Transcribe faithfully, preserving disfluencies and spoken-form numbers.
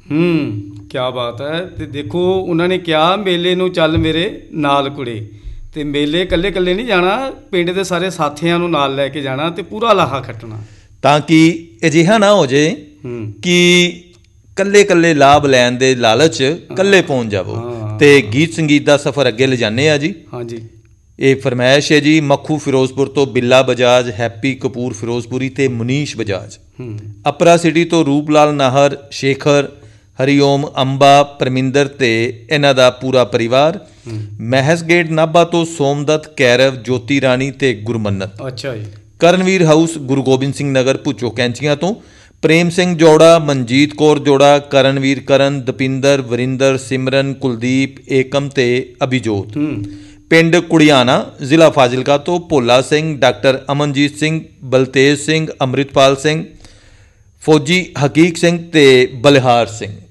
ਹੂੰ, ਕਿਆ ਬਾਤ ਹੈ। ਅਤੇ ਦੇਖੋ ਉਹਨਾਂ ਨੇ ਕਿਹਾ ਮੇਲੇ ਨੂੰ ਚੱਲ ਮੇਰੇ ਨਾਲ ਕੁੜੇ, ਅਤੇ ਮੇਲੇ ਇਕੱਲੇ ਇਕੱਲੇ ਨਹੀਂ ਜਾਣਾ, ਪਿੰਡ ਦੇ ਸਾਰੇ ਸਾਥੀਆਂ ਨੂੰ ਨਾਲ ਲੈ ਕੇ ਜਾਣਾ ਅਤੇ ਪੂਰਾ ਲਾਹਾ ਖੱਟਣਾ, ਤਾਂ ਕਿ ਅਜਿਹਾ ਨਾ ਹੋ ਜਾਏ ਕਿ ਇਕੱਲੇ ਇਕੱਲੇ ਲਾਭ ਲੈਣ ਦੇ ਲਾਲਚ ਇਕੱਲੇ ਪਹੁੰਚ ਜਾਵੋ। ਅਤੇ ਗੀਤ ਸੰਗੀਤ ਦਾ ਸਫ਼ਰ ਅੱਗੇ ਲਿਜਾਨੇ ਆ ਜੀ। ਹਾਂਜੀ, ਇਹ ਫਰਮਾਇਸ਼ ਹੈ ਜੀ ਮੱਖੂ ਫਿਰੋਜ਼ਪੁਰ ਤੋਂ ਬਿੱਲਾ ਬਜਾਜ, ਹੈਪੀ ਕਪੂਰ ਫਿਰੋਜ਼ਪੁਰੀ ਅਤੇ ਮਨੀਸ਼ ਬਜਾਜ। ਅਪਰਾ ਸਿਟੀ ਤੋਂ ਰੂਪ ਲਾਲ ਨਾਹਰ, ਸ਼ੇਖਰ, ਹਰੀਓਮ, ਅੰਬਾ, ਪਰਮਿੰਦਰ ਅਤੇ ਇਹਨਾਂ ਦਾ ਪੂਰਾ ਪਰਿਵਾਰ। ਮਹਿਸ ਗੇਟ ਨਾਭਾ ਤੋਂ ਸੋਮਦੱਤ, ਕੈਰਵ, ਜੋਤੀ ਰਾਣੀ ਅਤੇ ਗੁਰਮੰਨਤ। ਅੱਛਾ ਜੀ। ਕਰਨਵੀਰ ਹਾਊਸ ਗੁਰੂ ਗੋਬਿੰਦ ਸਿੰਘ ਨਗਰ ਭੁੱਚੋ ਕੈਂਚੀਆਂ ਤੋਂ ਪ੍ਰੇਮ ਸਿੰਘ ਜੋੜਾ, ਮਨਜੀਤ ਕੌਰ ਜੋੜਾ, ਕਰਨਵੀਰ ਕਰਨ, ਦਪਿੰਦਰ, ਵਰਿੰਦਰ, ਸਿਮਰਨ, ਕੁਲਦੀਪ, ਏਕਮ ਅਤੇ ਅਭਿਜੋਤ। ਪਿੰਡ ਕੁੜੀਆਣਾ, ਜ਼ਿਲ੍ਹਾ ਫਾਜ਼ਿਲਕਾ ਤੋਂ ਭੋਲਾ ਸਿੰਘ, ਡਾਕਟਰ ਅਮਨਜੀਤ ਸਿੰਘ, ਬਲਤੇਜ ਸਿੰਘ, ਅੰਮ੍ਰਿਤਪਾਲ ਸਿੰਘ, ਫੌਜੀ ਹਕੀਕ ਸਿੰਘ ਅਤੇ ਬਲਿਹਾਰ ਸਿੰਘ।